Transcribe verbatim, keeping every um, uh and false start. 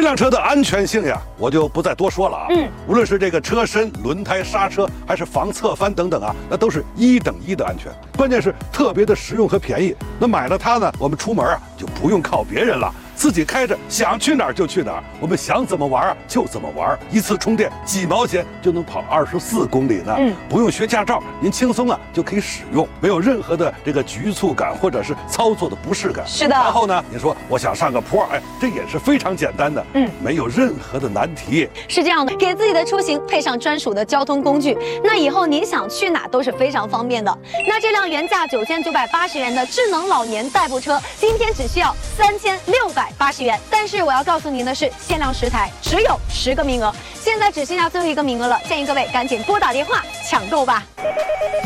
辆车的安全性呀，我就不再多说了啊。 嗯， 无论是这个车身、轮胎、刹车，还是防侧翻等等啊，那都是一等一的安全。关键是特别的实用和便宜。那买了它呢，我们出门啊就不用靠别人了，自己开着想去哪儿就去哪儿，我们想怎么玩啊就怎么玩，一次充电几毛钱就能跑二十四公里呢。 嗯， 不用学驾照，您轻松啊就可以使用，没有任何的这个局促感或者是操作的不适感。 是的。 然后呢，你说我想上个坡，哎，这也是非常简单的， 嗯， 没有任何的难题。 是这样的，给自己的出行配上专属的交通工具，那以后您想去哪都是非常方便的。那这辆原价九千九百八十元的智能老年代步车，今天只需要三千六百八十元。但是我要告诉您的是，限量十台，只有十个名额，现在只剩下最后一个名额了，建议各位赶紧拨打电话抢购吧。